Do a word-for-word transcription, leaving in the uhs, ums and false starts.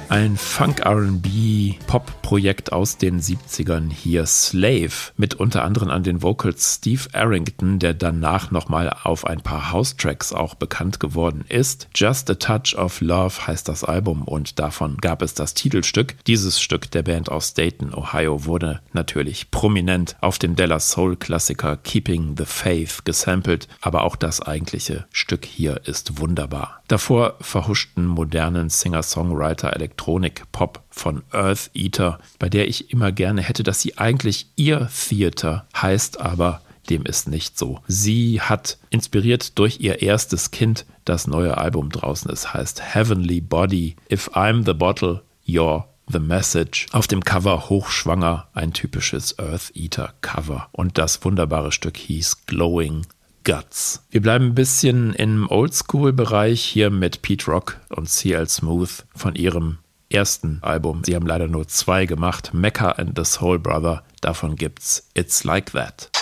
Ein Funk-R and B-Pop-Projekt aus den siebzigern, hier Slave, mit unter anderem an den Vocals Steve Arrington, der danach nochmal auf ein paar House-Tracks auch bekannt geworden ist. Just a Touch of Love heißt das Album und davon gab es das Titelstück. Dieses Stück der Band aus Dayton, Ohio, wurde natürlich prominent auf dem Della Soul-Klassiker Keeping the Faith gesampelt, aber auch das eigentliche Stück hier ist wunderbar. Davor verhuschten modernen Singer-Songwriter Elektronik-Pop von Earth Eater, bei der ich immer gerne hätte, dass sie eigentlich Ear Theater heißt, aber dem ist nicht so. Sie hat inspiriert durch ihr erstes Kind das neue Album draußen. Es heißt Heavenly Body, If I'm the Bottle, You're The Message. Auf dem Cover hochschwanger, ein typisches Earth Eater Cover. Und das wunderbare Stück hieß Glowing Guts. Wir bleiben ein bisschen im Oldschool-Bereich hier mit Pete Rock und C L Smooth von ihrem ersten Album. Sie haben leider nur zwei gemacht, Mecca and the Soul Brother. Davon gibt's It's Like That.